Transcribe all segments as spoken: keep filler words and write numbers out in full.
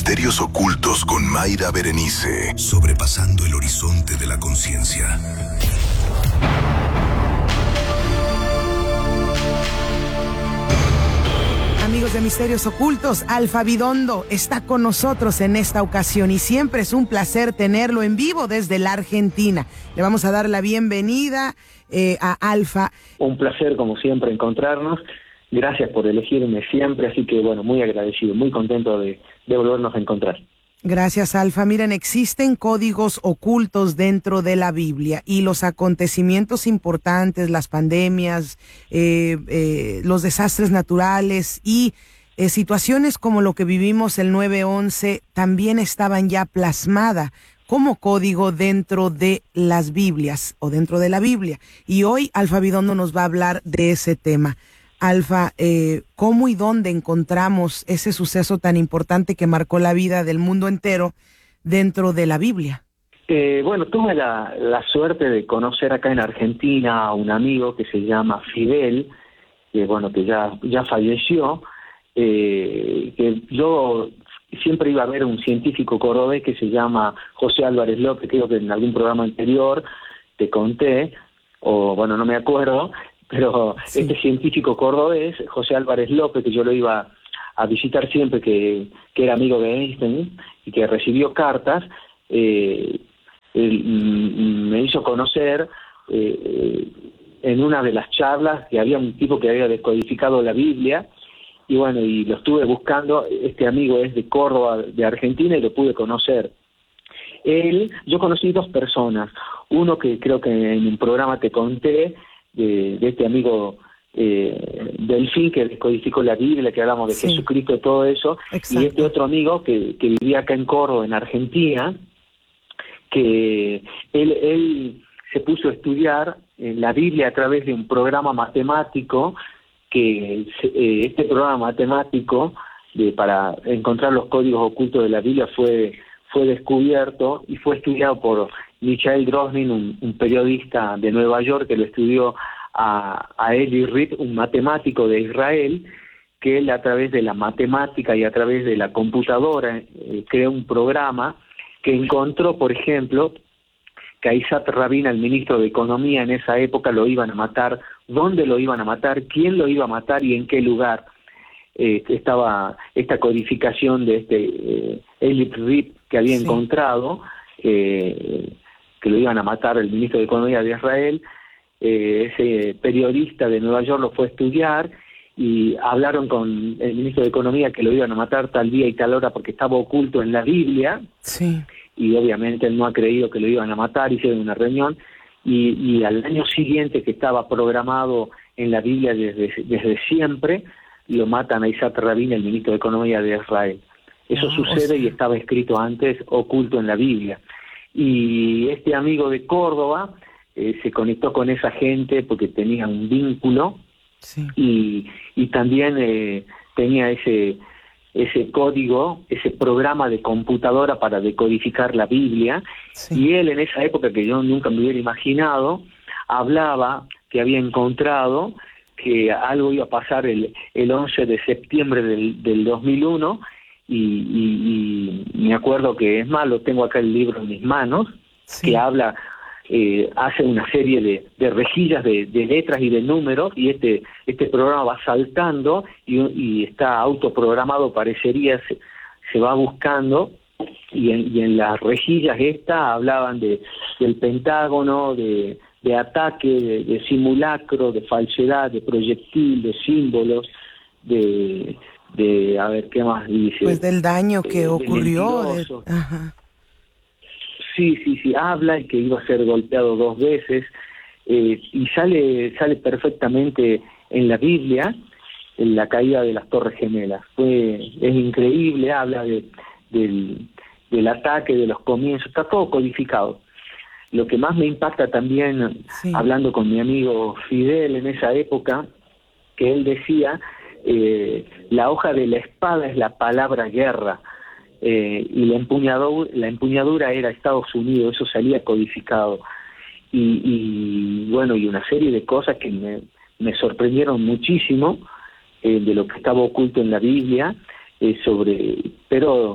Misterios Ocultos con Mayra Berenice. Sobrepasando el horizonte de la conciencia. Amigos de Misterios Ocultos, Alfa Bidondo está con nosotros en esta ocasión y siempre es un placer tenerlo en vivo desde la Argentina. Le vamos a dar la bienvenida eh, a Alfa. Un placer, como siempre, encontrarnos. Gracias por elegirme siempre, así que, bueno, muy agradecido, muy contento de, de volvernos a encontrar. Gracias, Alfa. Miren, existen códigos ocultos dentro de la Biblia y los acontecimientos importantes, las pandemias, eh, eh, los desastres naturales y eh, situaciones como lo que vivimos el nueve once también estaban ya plasmadas como código dentro de las Biblias o dentro de la Biblia. Y hoy Alfa Bidondo nos va a hablar de ese tema. Alfa, eh, ¿cómo y dónde encontramos ese suceso tan importante que marcó la vida del mundo entero dentro de la Biblia? Eh, bueno, tuve la, la suerte de conocer acá en Argentina a un amigo que se llama Fidel, que bueno, que ya, ya falleció, eh, que yo siempre iba a ver un científico cordobés que se llama José Álvarez López, creo que en algún programa anterior te conté, o bueno, no me acuerdo, pero sí. Este científico cordobés, José Álvarez López, que yo lo iba a visitar siempre, que, que era amigo de Einstein y que recibió cartas, eh, él, mm, me hizo conocer eh, en una de las charlas que había un tipo que había descodificado la Biblia, y bueno, y lo estuve buscando. Este amigo es de Córdoba, de Argentina, y lo pude conocer. Él, yo conocí dos personas, uno que creo que en un programa te conté, De, de este amigo eh, Delfín, que descodificó la Biblia, que hablamos de sí. Jesucristo y todo eso. Exacto. Y este otro amigo que, que vivía acá en Córdoba, en Argentina, que él, él se puso a estudiar la Biblia a través de un programa matemático, que eh, este programa matemático de, para encontrar los códigos ocultos de la Biblia fue, fue descubierto y fue estudiado por Michael Drosnin, un, un periodista de Nueva York, que lo estudió a, a Eli Reed, un matemático de Israel, que él a través de la matemática y a través de la computadora eh, creó un programa que encontró, por ejemplo, que a Isaac Rabin, el ministro de Economía en esa época, lo iban a matar, dónde lo iban a matar, quién lo iba a matar y en qué lugar. Eh, estaba esta codificación de este eh, Eli Reed que había sí. encontrado, eh, que lo iban a matar el ministro de Economía de Israel. Eh, ese periodista de Nueva York lo fue a estudiar y hablaron con el ministro de Economía que lo iban a matar tal día y tal hora porque estaba oculto en la Biblia, sí. y obviamente él no ha creído que lo iban a matar, hicieron una reunión, y, y al año siguiente, que estaba programado en la Biblia desde, desde siempre, lo matan a Isaac Rabin, el ministro de Economía de Israel. Eso ah, sucede, o sea. Y estaba escrito antes, oculto en la Biblia. Y este amigo de Córdoba eh, se conectó con esa gente porque tenía un vínculo, sí. y, y también eh, tenía ese, ese código, ese programa de computadora para decodificar la Biblia, sí. Y él en esa época, que yo nunca me hubiera imaginado, hablaba que había encontrado que algo iba a pasar el, el once de septiembre del, del dos mil uno, Y, y, y me acuerdo que, es más, lo tengo acá el libro en mis manos, sí. que habla, eh, hace una serie de, de rejillas de, de letras y de números, y este este programa va saltando y, y está autoprogramado, parecería, se, se va buscando, y en, y en las rejillas estas hablaban de del Pentágono, de, de ataque, de, de simulacro, de falsedad, de proyectil, de símbolos, de... de a ver qué más dice, pues del daño que eh, ocurrió de de... Ajá. sí sí sí habla y que iba a ser golpeado dos veces, eh, y sale sale perfectamente en la Biblia, en la caída de las Torres Gemelas. Fue es increíble, habla de del del ataque, de los comienzos, está todo codificado. Lo que más me impacta también, sí. hablando con mi amigo Fidel en esa época, que él decía, Eh, la hoja de la espada es la palabra guerra, eh, y la empuñadura, la empuñadura era Estados Unidos, eso salía codificado, y, y bueno, y una serie de cosas que me, me sorprendieron muchísimo, eh, de lo que estaba oculto en la Biblia, eh, sobre, pero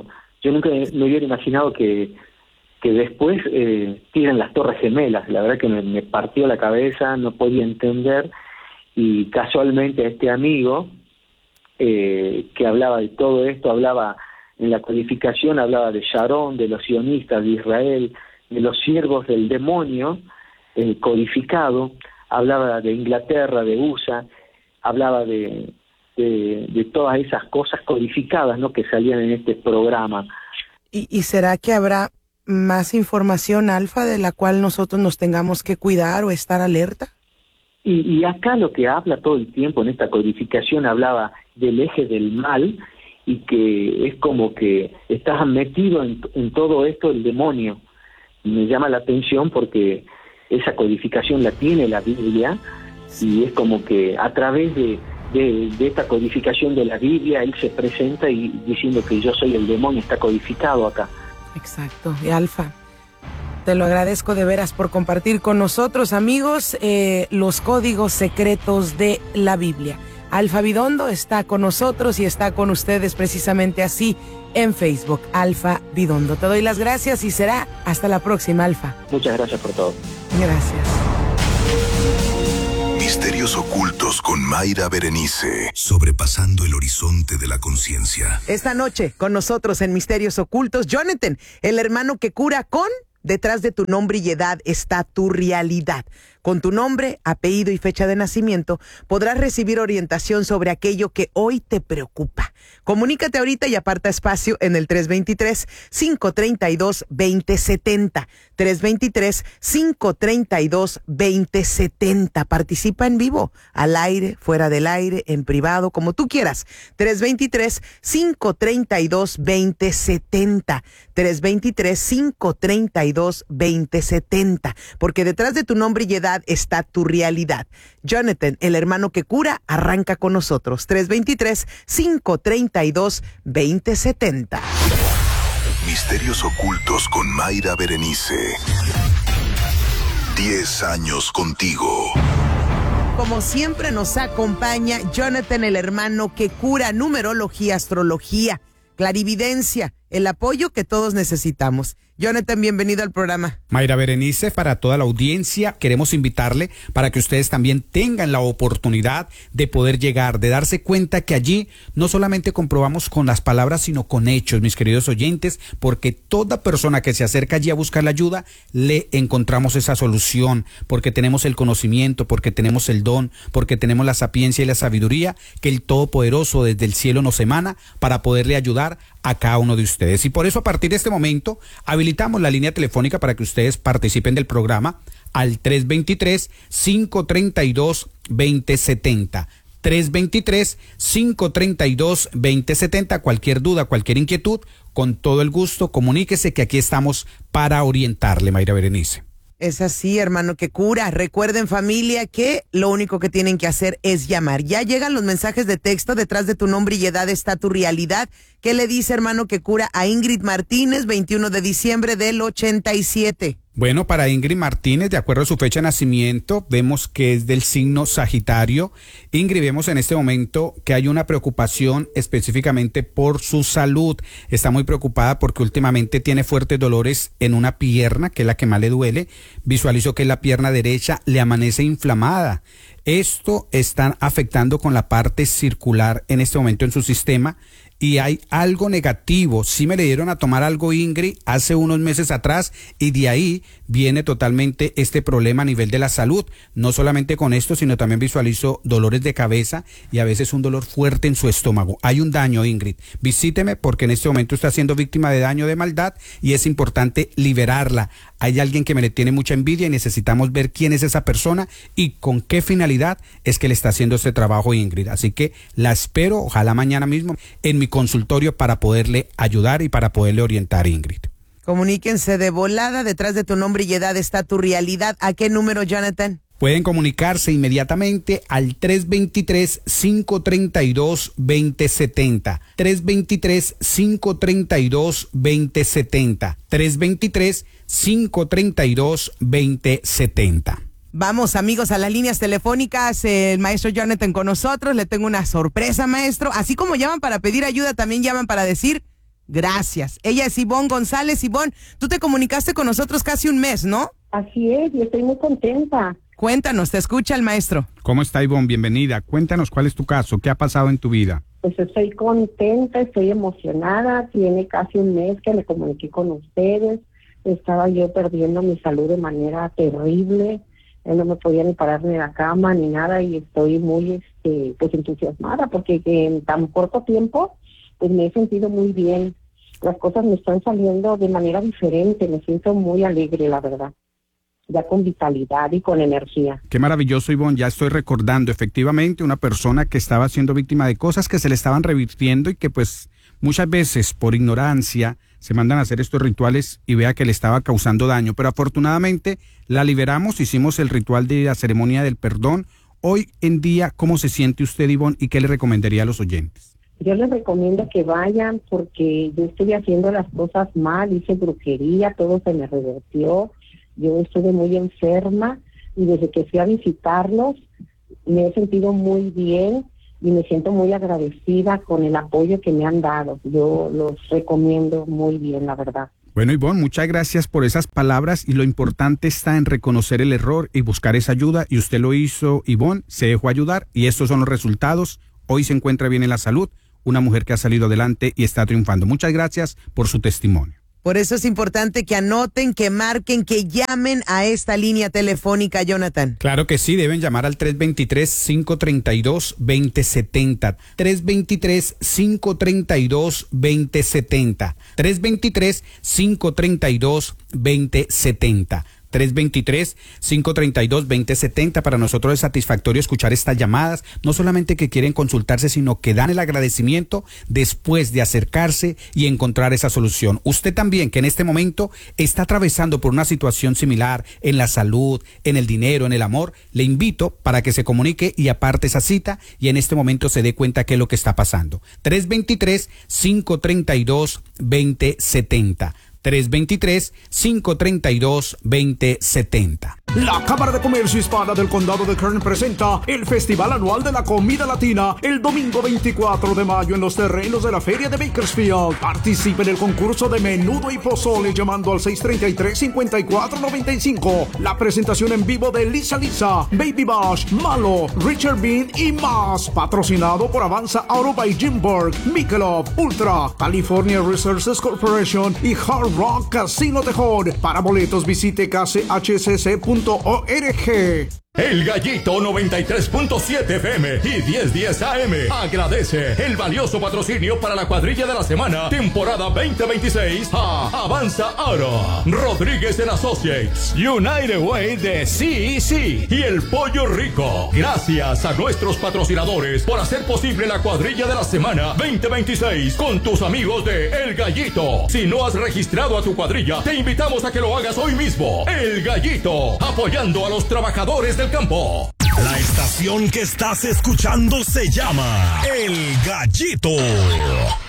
yo nunca me hubiera imaginado que, que después eh, tiran las Torres Gemelas. La verdad que me, me partió la cabeza, no podía entender, y casualmente este amigo eh, que hablaba de todo esto, hablaba en la codificación, hablaba de Sharon, de los sionistas de Israel, de los siervos del demonio, eh, codificado, hablaba de Inglaterra, de U S A, hablaba de, de, de todas esas cosas codificadas, ¿no?, que salían en este programa. ¿Y, y será que habrá más información, Alfa, de la cual nosotros nos tengamos que cuidar o estar alerta? Y, y acá lo que habla todo el tiempo en esta codificación, hablaba del eje del mal, y que es como que estás metido en, en todo esto el demonio. Me llama la atención porque esa codificación la tiene la Biblia, y es como que a través de, de, de esta codificación de la Biblia él se presenta y diciendo que yo soy el demonio, está codificado acá. Exacto. Y Alfa, te lo agradezco de veras por compartir con nosotros, amigos, eh, los códigos secretos de la Biblia. Alfa Bidondo está con nosotros y está con ustedes precisamente así en Facebook, Alfa Bidondo. Te doy las gracias y será hasta la próxima, Alfa. Muchas gracias por todo. Gracias. Misterios ocultos con Mayra Berenice, sobrepasando el horizonte de la conciencia. Esta noche con nosotros en Misterios Ocultos, Jonathan, el hermano que cura con Detrás de tu nombre y edad está tu realidad. Con tu nombre, apellido y fecha de nacimiento podrás recibir orientación sobre aquello que hoy te preocupa. Comunícate ahorita y aparta espacio en el tres dos tres, cinco tres dos, dos cero siete cero. tres dos tres, cinco tres dos, dos cero siete cero. Participa en vivo, al aire, fuera del aire, en privado, como tú quieras. tres dos tres, cinco tres dos, dos cero siete cero. tres dos tres, cinco tres dos, dos cero siete cero. Porque detrás de tu nombre y edad está tu realidad. Jonathan, el hermano que cura, arranca con nosotros. tres dos tres, cinco tres dos, dos cero siete cero. Misterios ocultos con Mayra Berenice. Diez años contigo. Como siempre nos acompaña Jonathan, el hermano que cura, numerología, astrología, clarividencia, el apoyo que todos necesitamos. Jonathan, bienvenido al programa. Mayra Berenice, para toda la audiencia, queremos invitarle para que ustedes también tengan la oportunidad de poder llegar, de darse cuenta que allí no solamente comprobamos con las palabras, sino con hechos, mis queridos oyentes, porque toda persona que se acerca allí a buscar la ayuda, le encontramos esa solución, porque tenemos el conocimiento, porque tenemos el don, porque tenemos la sapiencia y la sabiduría que el Todopoderoso desde el cielo nos emana para poderle ayudar a cada uno de ustedes. Y por eso, a partir de este momento, habilitamos la línea telefónica para que ustedes participen del programa al tres dos tres, cinco tres dos, dos cero siete cero. tres dos tres, cinco tres dos, dos cero siete cero. Cualquier duda, cualquier inquietud, con todo el gusto, comuníquese que aquí estamos para orientarle, Mayra Berenice. Es así, hermano que cura. Recuerden, familia, que lo único que tienen que hacer es llamar. Ya llegan los mensajes de texto. Detrás de tu nombre y edad está tu realidad. ¿Qué le dice, hermano que cura, a Ingrid Martínez, veintiuno de diciembre del ochenta y siete? Bueno, para Ingrid Martínez, de acuerdo a su fecha de nacimiento, vemos que es del signo Sagitario. Ingrid, vemos en este momento que hay una preocupación específicamente por su salud. Está muy preocupada porque últimamente tiene fuertes dolores en una pierna, que es la que más le duele. Visualizo que la pierna derecha le amanece inflamada. Esto está afectando con la parte circular en este momento en su sistema. Y hay algo negativo. Sí me le dieron a tomar algo, Ingrid, hace unos meses atrás, y de ahí viene totalmente este problema a nivel de la salud. No solamente con esto, sino también visualizo dolores de cabeza y a veces un dolor fuerte en su estómago. Hay un daño, Ingrid. Visíteme porque en este momento está siendo víctima de daño, de maldad, y es importante liberarla. Hay alguien que me le tiene mucha envidia y necesitamos ver quién es esa persona y con qué finalidad es que le está haciendo este trabajo, Ingrid. Así que la espero, ojalá mañana mismo, en mi consultorio para poderle ayudar y para poderle orientar, Ingrid. Comuníquense de volada. Detrás de tu nombre y edad está tu realidad. ¿A qué número, Jonathan? Pueden comunicarse inmediatamente al tres dos tres, cinco tres dos, dos cero siete cero. tres dos tres, cinco tres dos, dos cero siete cero. tres dos tres, cinco tres dos, dos cero siete cero. Vamos, amigos, a las líneas telefónicas. El maestro Jonathan con nosotros. Le tengo una sorpresa, maestro. Así como llaman para pedir ayuda, también llaman para decir Gracias. Ella es Ivonne González. Ivonne, tú te comunicaste con nosotros casi un mes, ¿no? Así es, y estoy muy contenta. Cuéntanos, te escucha el maestro. ¿Cómo está, Ivonne? Bienvenida. Cuéntanos cuál es tu caso, qué ha pasado en tu vida. Pues estoy contenta, estoy emocionada. Tiene casi un mes que me comuniqué con ustedes. Estaba yo perdiendo mi salud de manera terrible. No me podía ni parar de la cama ni nada, y estoy muy este, pues entusiasmada porque en tan corto tiempo pues me he sentido muy bien. Las cosas me están saliendo de manera diferente, me siento muy alegre, la verdad, ya con vitalidad y con energía. Qué maravilloso, Ivonne. Ya estoy recordando efectivamente una persona que estaba siendo víctima de cosas que se le estaban revirtiendo y que pues muchas veces por ignorancia se mandan a hacer estos rituales y vea que le estaba causando daño, pero afortunadamente la liberamos, hicimos el ritual de la ceremonia del perdón. Hoy en día, ¿cómo se siente usted, Ivonne, y qué le recomendaría a los oyentes? Yo les recomiendo que vayan porque yo estoy haciendo las cosas mal, hice brujería, todo se me revertió, yo estuve muy enferma y desde que fui a visitarlos me he sentido muy bien y me siento muy agradecida con el apoyo que me han dado. Yo los recomiendo muy bien, la verdad. Bueno, Ivonne, muchas gracias por esas palabras y lo importante está en reconocer el error y buscar esa ayuda, y usted lo hizo, Ivonne, se dejó ayudar y estos son los resultados. Hoy se encuentra bien en la salud, una mujer que ha salido adelante y está triunfando. Muchas gracias por su testimonio. Por eso es importante que anoten, que marquen, que llamen a esta línea telefónica, Jonathan. Claro que sí, deben llamar al tres dos tres, cinco tres dos, dos cero siete cero. tres dos tres, cinco tres dos, dos cero siete cero. tres dos tres, cinco tres dos, dos cero siete cero. tres dos tres, cinco tres dos, dos cero siete cero. Para nosotros es satisfactorio escuchar estas llamadas, no solamente que quieren consultarse, sino que dan el agradecimiento después de acercarse y encontrar esa solución. Usted también, que en este momento está atravesando por una situación similar en la salud, en el dinero, en el amor, le invito para que se comunique y aparte esa cita y en este momento se dé cuenta qué es lo que está pasando. tres dos tres, cinco tres dos, dos cero siete cero. tres dos tres, cinco tres dos, dos cero siete cero. La Cámara de Comercio Hispana del Condado de Kern presenta el Festival Anual de la Comida Latina el domingo veinticuatro de mayo en los terrenos de la Feria de Bakersfield. Participe en el concurso de menudo y pozole llamando al seis tres tres, cinco cuatro nueve cinco. La presentación en vivo de Lisa Lisa, Baby Bash, Malo, Richard Bean y más. Patrocinado por Avanza Auto by Jim Burke, Michelob, Ultra, California Resources Corporation y Hard Rock Casino Tejón. Para boletos visite k c h c c punto org. El Gallito noventa y tres punto siete F M y diez diez A M agradece el valioso patrocinio para la cuadrilla de la semana, temporada veinte veintiséis a Avanza Auto, Rodríguez and Associates, United Way de C E C y El Pollo Rico. Gracias a nuestros patrocinadores por hacer posible la cuadrilla de la semana veinte veintiséis con tus amigos de El Gallito. Si no has registrado a tu cuadrilla, te invitamos a que lo hagas hoy mismo. El Gallito, apoyando a los trabajadores del campo. La estación que estás escuchando se llama El Gallito.